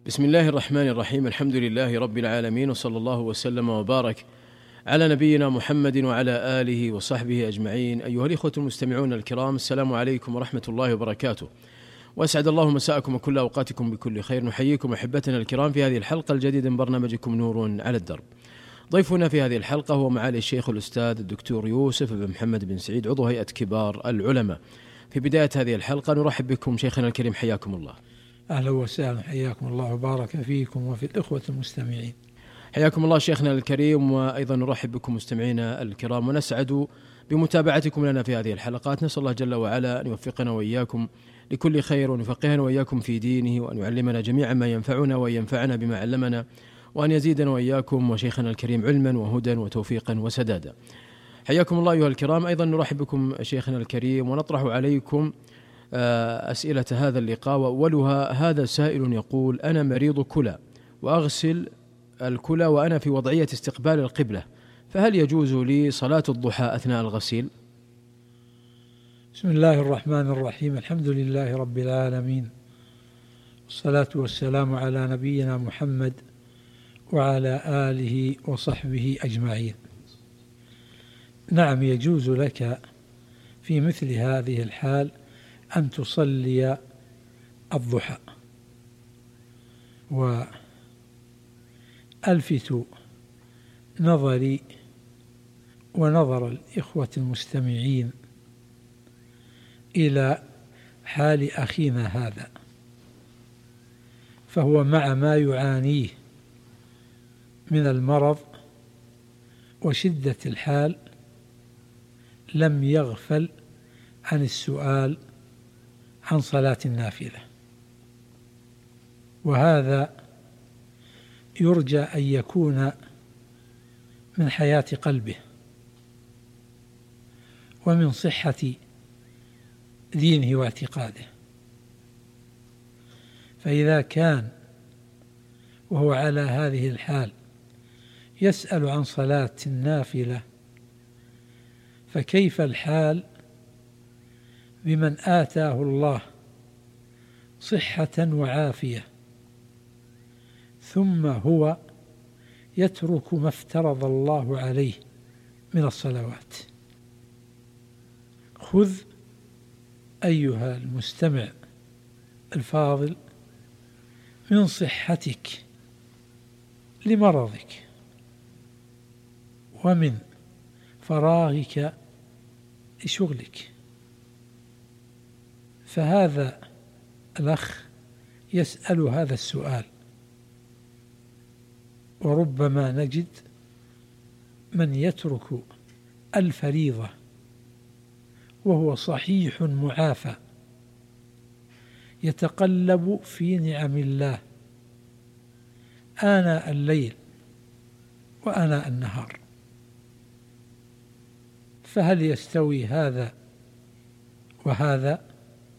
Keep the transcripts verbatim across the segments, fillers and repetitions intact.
بسم الله الرحمن الرحيم. الحمد لله رب العالمين، وصلى الله وسلم وبارك على نبينا محمد وعلى آله وصحبه أجمعين. أيها الإخوة المستمعون الكرام، السلام عليكم ورحمة الله وبركاته، وأسعد الله مساءكم وكل أوقاتكم بكل خير. نحييكم أحبتنا الكرام في هذه الحلقة الجديدة من برنامجكم نور على الدرب. ضيفنا في هذه الحلقة هو معالي الشيخ الأستاذ الدكتور يوسف بن محمد بن سعيد، عضو هيئة كبار العلماء. في بداية هذه الحلقة نرحب بكم شيخنا الكريم، حياكم الله. أهلا وسهلا، حياكم الله وبارك فيكم وفي الإخوة المستمعين. حياكم الله شيخنا الكريم، وأيضا نرحب بكم مستمعينا الكرام، ونسعد بمتابعتكم لنا في هذه الحلقات. نسأل الله جل وعلا أن يوفقنا وإياكم لكل خير، وأن يفقهنا وإياكم في دينه، وأن يعلمنا جميعا ما ينفعنا وأن ينفعنا بما علمنا، وأن يزيدنا وإياكم وشيخنا الكريم علما وهدى وتوفيقا وسدادا. حياكم الله أيها الكرام. أيضا نرحب بكم شيخنا الكريم، ونطرح عليكم أسئلة هذا اللقاء، وأولها هذا سائل يقول: أنا مريض كلى وأغسل الكلى وأنا في وضعية استقبال القبلة، فهل يجوز لي صلاة الضحى أثناء الغسيل؟ بسم الله الرحمن الرحيم، الحمد لله رب العالمين، والصلاة والسلام على نبينا محمد وعلى آله وصحبه أجمعين. نعم، يجوز لك في مثل هذه الحال أن تصلي الضحى. وألفت نظري ونظر الإخوة المستمعين إلى حال أخينا هذا، فهو مع ما يعانيه من المرض وشدة الحال لم يغفل عن السؤال عن صلاة النافلة، وهذا يرجى أن يكون من حياة قلبه ومن صحة دينه واعتقاده. فإذا كان وهو على هذه الحال يسأل عن صلاة النافلة، فكيف الحال بمن آتاه الله صحة وعافية ثم هو يترك ما افترض الله عليه من الصلوات؟ خذ أيها المستمع الفاضل من صحتك لمرضك ومن فراغك لشغلك. فهذا الأخ يسأل هذا السؤال، وربما نجد من يترك الفريضة وهو صحيح معافى يتقلب في نعم الله آناء الليل وآناء النهار. فهل يستوي هذا وهذا؟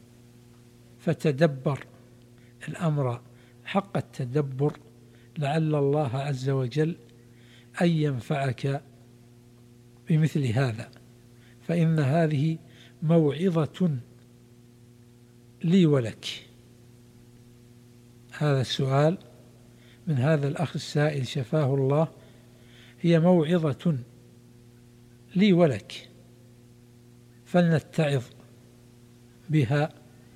فتدبر الأمر حق التدبر، لعل الله عز وجل أن ينفعك بمثل هذا، فإن هذه موعظة لي ولك. هذا السؤال من هذا الأخ السائل شفاه الله هي موعظة لي ولك، فلنتعظ بها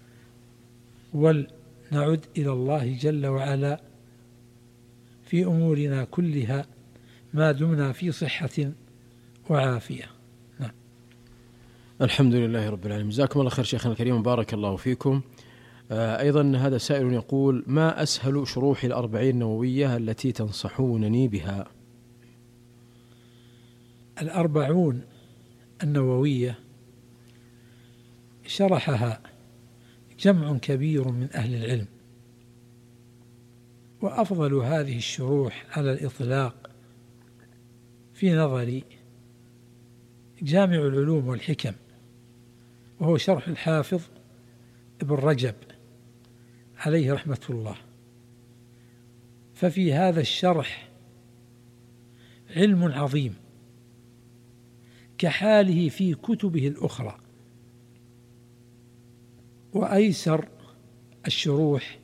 ولنعد إلى الله جل وعلا في أمورنا كلها ما دمنا في صحة وعافية. نعم. الحمد لله رب العالمين. جزاكم الله خير شيخنا الكريم، بارك الله فيكم. آه أيضا هذا سائل يقول: ما أسهل شروح الأربعين النووية التي تنصحونني بها؟ الأربعون النووية شرحها جمع كبير من أهل العلم، وأفضل هذه الشروح على الإطلاق في نظري جامع العلوم والحكم، وهو شرح الحافظ ابن رجب عليه رحمة الله. ففي هذا الشرح علم عظيم كحاله في كتبه الأخرى. وأيسر الشروح